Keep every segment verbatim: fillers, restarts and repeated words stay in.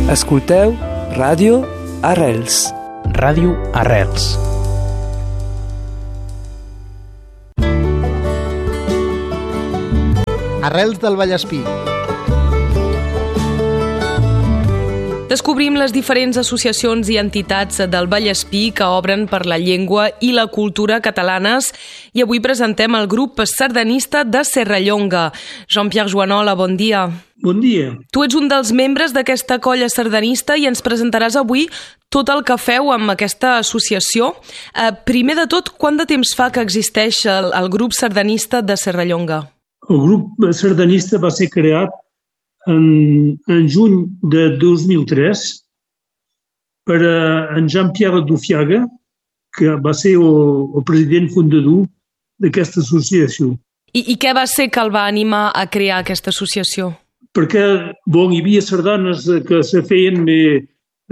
Escolteu Ràdio Arrels. Ràdio Arrels. Arrels del Vallespir. Descobrim les diferents associacions i entitats del Vallespir que obren per la llengua i la cultura catalanes i avui presentem el grup sardanista de Serrallonga. Jean-Pierre Joanola, bon dia. Bon dia. Tu ets un dels membres d'aquesta colla sardanista i ens presentaràs avui tot el que feu amb aquesta associació. Eh, primer de tot, quant de temps fa que existeix el, el grup sardanista de Serrallonga? El grup sardanista va ser creat en, en juny de dos mil tres per a en Jean-Pierre Dufiaga, que va ser el, el president fundador d'aquesta associació. I, I què va ser que el va animar a crear aquesta associació? Perquè bon, hi havia sardanes que se feien bé,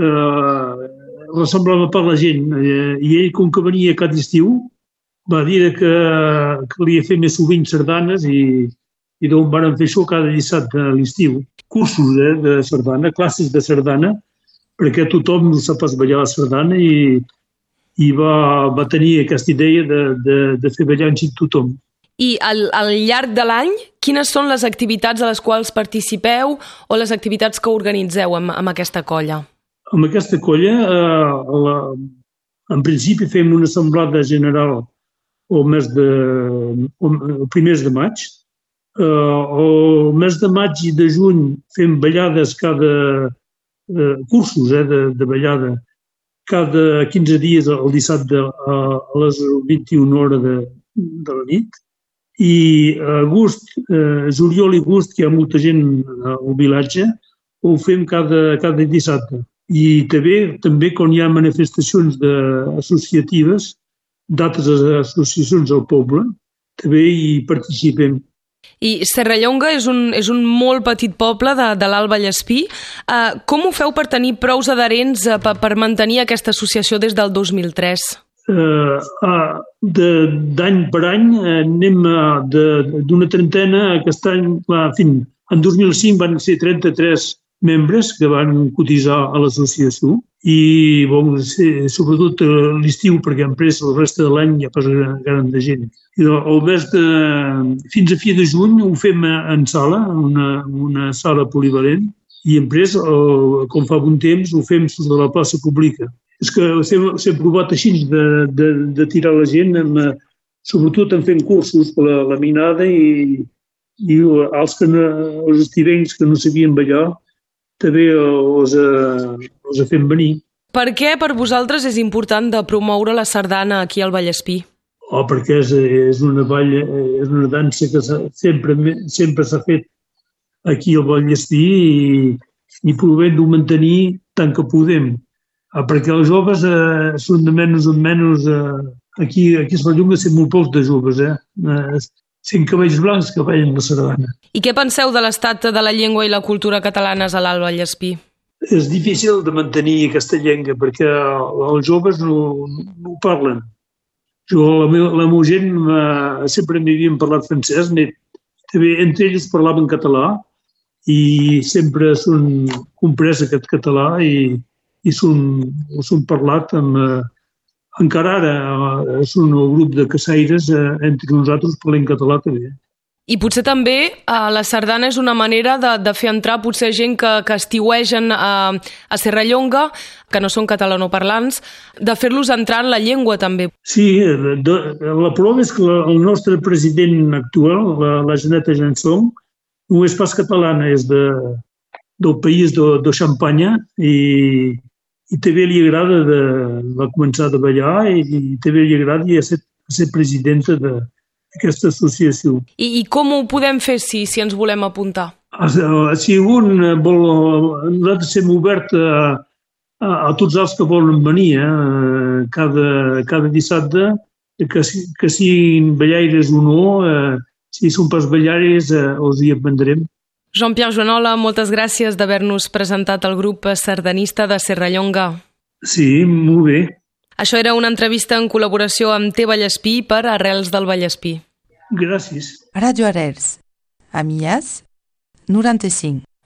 eh, ressemblava per la gent, eh, i ell, com que venia cada estiu, va dir que calia fer més sovint sardanes i, i d'on van fer això cada dissabte a l'estiu. Cursos eh, de sardana, classes de sardana, perquè tothom no sap pas ballar la sardana i, i va, va tenir aquesta idea de, de, de fer ballar en xic tothom. I al, al llarg de l'any, quines són les activitats a les quals participeu o les activitats que organitzeu amb, amb aquesta colla? Amb aquesta colla, eh, la, en principi fem una assemblada general el mes de, el primers de maig. Uh, el mes de maig i de juny fem ballades cada uh, cursos eh, de, de ballada cada quinze dies el dissabte a, a les vint i una hores de, de la nit. I a agost, uh, juliol i agost, que hi ha molta gent al vilatge, ho fem cada, cada dissabte. I també, també quan hi ha manifestacions de, associatives d'altres associacions al poble, també hi participem. I Serrallonga és un, és un molt petit poble de, de l'Alt Vallespir. Uh, com ho feu per tenir prous adherents uh, per, per mantenir aquesta associació des del dos mil tres? Uh, uh, d'any per any uh, anem uh, d'una trentena. Aquest any, uh, fin, en dos mil cinc van ser trenta-tres membres que van cotitzar a l'associació i bon, sobretot l'estiu perquè han pres el resta de l'any hi ha pas gran de gent. I el mes de, fins a fi de juny ho fem en sala, una, una sala polivalent, i en pres, el, com fa bon temps, ho fem sota la plaça pública. És que s'ha provat així de, de, de tirar la gent, amb, sobretot en fent cursos per la, la minada i, i els, que no, els estivencs que no sabien ballar també els, els fem venir. Per què per vosaltres és important de promoure la sardana aquí al Vallespir? Oh, perquè és, és una ball, és una dansa que sempre, sempre s'ha fet aquí al Vallespir i, i provem de mantenir tant que podem. Ah, perquè els joves eh, són de menys en menys, eh, aquí, aquí a Serrallonga són molt pocs de joves, eh? eh Sent cabells blancs que ballen la sardana. I què penseu de l'estat de la llengua i la cultura catalanes a l'Alt Vallespir? És difícil de mantenir aquesta llengua perquè els joves no, no ho parlen. Jo, la meva, la meva gent sempre m'havien parlat francès, també entre ells parlaven català i sempre són comprès aquest català i, i són, són parlat amb... Encara ara són el grup de caçaires, eh, entre nosaltres parlem català també. I potser també eh, la sardana és una manera de, de fer entrar potser gent que, que estiuegen a, a Serrallonga, que no són catalanoparlants, de fer-los entrar en la llengua també. Sí, de, la prova és que la, el nostre president actual, la, la Janeta Jansson, no és pas catalana, és de, del país de, de Xampanya i... i també li agrada de, de començar a ballar i, i també li agrada ja ser, ser presidenta d'aquesta associació. I, I com ho podem fer si, si ens volem apuntar? Si un vol, nosaltres hem obert a, a, a tots els que volen venir eh, cada, cada dissabte, que, que siguin ballaires o no, eh, si són pas ballaires eh, els hi aprendrem. Jean-Pierre Joanola, moltes gràcies d'haver-nos presentat el grup sardanista de Serrallonga. Sí, molt bé. Això era una entrevista en col·laboració amb T Vallespir per Arrels del Vallespir. Gràcies. Ràdio Arrels, a Millas, noranta-cinc.